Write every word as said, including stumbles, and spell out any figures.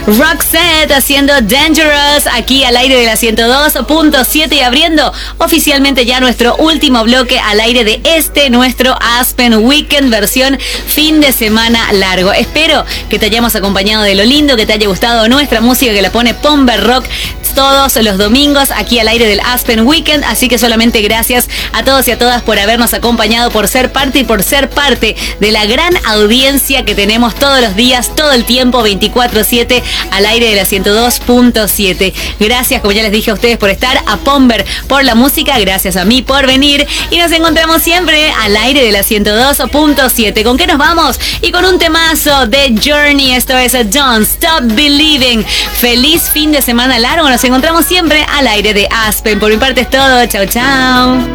Roxette haciendo Dangerous aquí al aire de la ciento dos punto siete y abriendo oficialmente ya nuestro último bloque al aire de este nuestro Aspen Weekend versión fin de semana largo. Espero que te hayamos acompañado de lo lindo, que te haya gustado nuestra música que la pone Pomber Rock todos los domingos aquí al aire del Aspen Weekend, así que solamente gracias a todos y a todas por habernos acompañado, por ser parte y por ser parte de la gran audiencia que tenemos todos los días, todo el tiempo, veinticuatro siete al aire de la ciento dos punto siete. Gracias, como ya les dije a ustedes, por estar, a Pomber por la música, gracias a mí por venir y nos encontramos siempre al aire de la ciento dos punto siete. ¿Con qué nos vamos? Y con un temazo de Journey, esto es Don't Stop Believing. Feliz fin de semana largo, nos encontramos siempre al aire de Aspen. Por mi parte es todo, chao chao.